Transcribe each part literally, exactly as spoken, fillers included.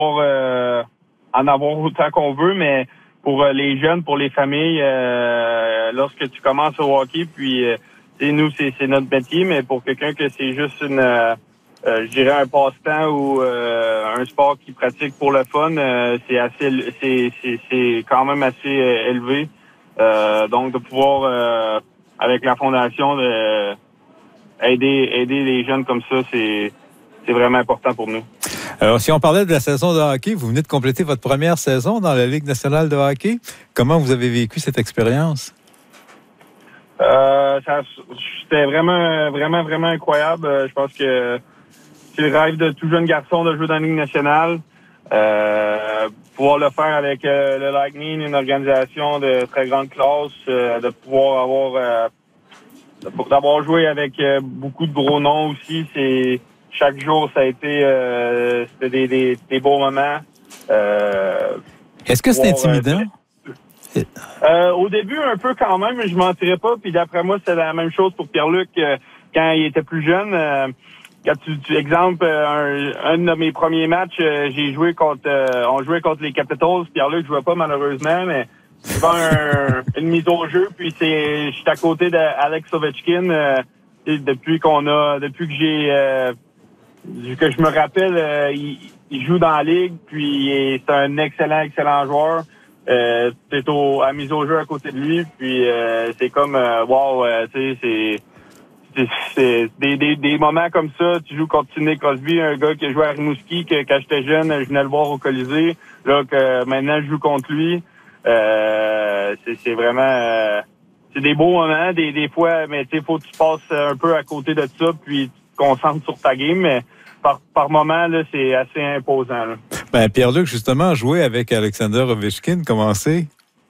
euh, en avoir autant qu'on veut, mais pour euh, les jeunes, pour les familles, euh, lorsque tu commences au hockey, puis euh, nous, c'est, c'est notre métier, mais pour quelqu'un que c'est juste une, euh, euh, je dirais un passe-temps ou euh, un sport qu'il pratique pour le fun, euh, c'est assez, c'est, c'est, c'est quand même assez euh, élevé. Euh, donc de pouvoir, euh, avec la fondation, de, aider, aider les jeunes comme ça, c'est, c'est vraiment important pour nous. Alors, si on parlait de la saison de hockey, vous venez de compléter votre première saison dans la Ligue nationale de hockey. Comment vous avez vécu cette expérience? Euh, ça, c'était vraiment, vraiment, vraiment incroyable. Euh, je pense que c'est le rêve de tout jeune garçon de jouer dans la Ligue nationale. Euh, pouvoir le faire avec euh, le Lightning, une organisation de très grande classe, euh, de pouvoir avoir, euh, d'avoir joué avec euh, beaucoup de gros noms aussi, c'est chaque jour, ça a été euh, c'était des, des, des beaux moments. Euh, Est-ce que c'est intimidant? Euh, euh, au début, un peu quand même, mais je mentirais pas. Puis d'après moi, c'est la même chose pour Pierre-Luc euh, quand il était plus jeune. Euh, quand tu, tu exemple, un, un de mes premiers matchs, euh, j'ai joué contre, euh, on jouait contre les Capitals. Pierre-Luc jouait pas malheureusement, mais c'est un, une mise au jeu. Puis c'est, je suis à côté d'Alex Ovechkin euh, depuis qu'on a, depuis que j'ai euh, que je me rappelle, euh, il, il joue dans la ligue, puis c'est un excellent, excellent joueur. Euh, t'es au, à mise au jeu à côté de lui, puis euh, c'est comme, euh, wow, euh, tu sais, c'est, c'est, c'est des, des, des moments comme ça. Tu joues contre Sidney Crosby, un gars qui a joué à Rimouski, que quand j'étais jeune, je venais le voir au Colisée. Là, que maintenant, je joue contre lui. Euh, c'est, c'est vraiment... Euh, c'est des beaux moments, des, des fois, mais tu sais, faut que tu passes un peu à côté de ça, puis tu te concentres sur ta game, mais par, par moment, là, c'est assez imposant, là. Ben, Pierre-Luc, justement, jouer avec Alexander Ovechkin, comment c'est?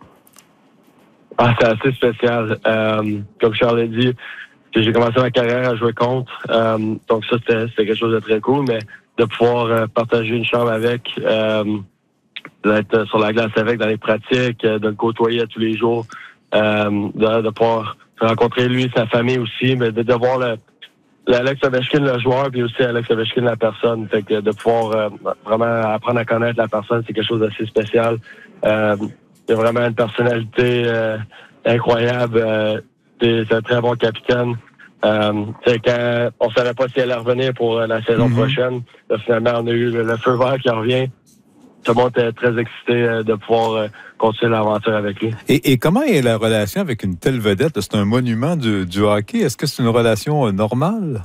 Ah, c'est assez spécial. Euh, comme Charles a dit, j'ai commencé ma carrière à jouer contre, euh, donc ça, c'était, c'était quelque chose de très cool, mais de pouvoir euh, partager une chambre avec, euh, d'être sur la glace avec dans les pratiques, de le côtoyer à tous les jours, euh, de, de pouvoir rencontrer lui, sa famille aussi, mais de, de voir le, l'Alex Ovechkin, le joueur, puis aussi Alex Ovechkin, la personne. Fait que de pouvoir euh, vraiment apprendre à connaître la personne, c'est quelque chose d'assez spécial. Euh, il a vraiment une personnalité euh, incroyable. Euh, c'est, c'est un très bon capitaine. Euh, quand on savait pas si elle allait revenir pour la saison mm-hmm. prochaine, là, finalement, on a eu le, le feu vert qui revient. Tout le monde est très excité de pouvoir continuer l'aventure avec lui. Et, et comment est la relation avec une telle vedette? C'est un monument du, du hockey. Est-ce que c'est une relation euh, normale?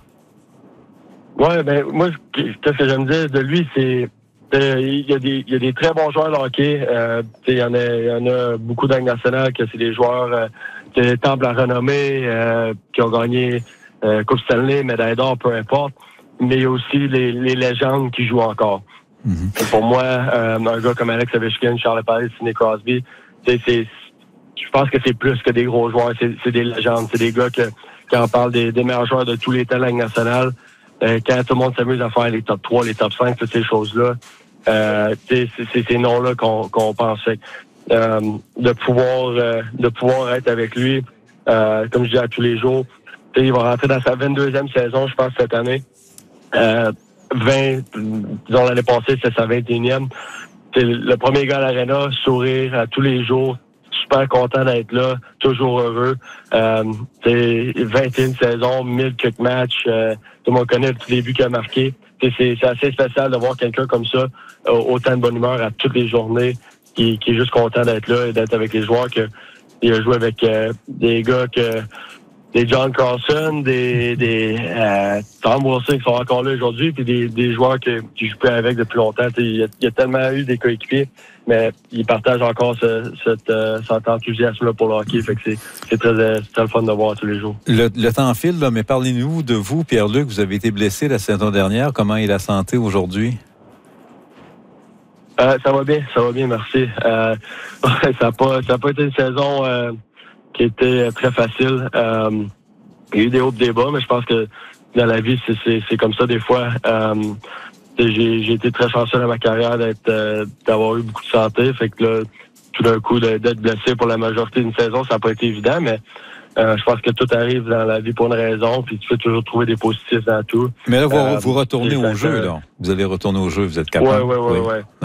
Oui, ben moi, qu'est-ce que j'aime dire de lui, c'est euh, il y a des il y a des très bons joueurs de hockey. Euh, il y en a il y en a beaucoup dans le national que c'est des joueurs euh, des temples à renommée, euh, qui ont gagné euh, Coupe Stanley, médaille d'or, peu importe. Mais il y a aussi les, les légendes qui jouent encore. Mm-hmm. Pour moi, euh, un gars comme Alex Ovechkin, Charles Paris, Sidney Crosby, c'est, c'est, je pense que c'est plus que des gros joueurs, c'est, c'est des légendes, c'est des gars que, quand on parle des, des meilleurs joueurs de tous les temps de la Ligue nationale, euh, quand tout le monde s'amuse à faire les top trois, les top cinq, toutes ces choses-là, euh, c'est, c'est ces noms-là qu'on, qu'on pensait. Euh, de pouvoir, euh, de pouvoir être avec lui, euh, comme je dis à tous les jours, il va rentrer dans sa vingt-deuxième saison, je pense, cette année. Euh, vingt, disons l'année passée, c'est sa vingt et unième. C'est le premier gars à l'aréna, sourire à tous les jours, super content d'être là, toujours heureux. Euh, c'est vingt et une saisons, mille quelques matchs, euh, tout le monde connaît tous les buts qu'il a marqués. C'est, c'est, c'est assez spécial de voir quelqu'un comme ça, euh, autant de bonne humeur à toutes les journées, qui, qui est juste content d'être là et d'être avec les joueurs. Que, il a joué avec euh, des gars que des John Carlson, des, des euh, Tom Wilson qui sont encore là aujourd'hui, puis des, des joueurs que, qui jouent plus avec depuis longtemps. Il y, a, il y a tellement eu des coéquipiers, mais ils partagent encore ce, cette, euh, cet enthousiasme-là pour le hockey. Fait que c'est, c'est, très, c'est très le fun de voir tous les jours. Le, le temps file, là, mais parlez-nous de vous, Pierre-Luc. Vous avez été blessé la saison dernière. Comment est la santé aujourd'hui? Euh, ça va bien, ça va bien, merci. Euh, ça n'a pas, ça a pas été une saison... Euh, qui était très facile. Euh, il y a eu des hauts et des bas, mais je pense que dans la vie, c'est, c'est, c'est comme ça des fois. Euh, j'ai, j'ai été très chanceux dans ma carrière d'être, euh, d'avoir eu beaucoup de santé. Fait que là, tout d'un coup, d'être blessé pour la majorité d'une saison, ça n'a pas été évident, mais Euh, je pense que tout arrive dans la vie pour une raison, puis tu peux toujours trouver des positifs dans tout. Mais là, vous, Euh, vous retournez c'est au ça, jeu, ça. là. Vous allez retourner au jeu, vous êtes capable. Ouais, ouais, ouais, oui. ouais.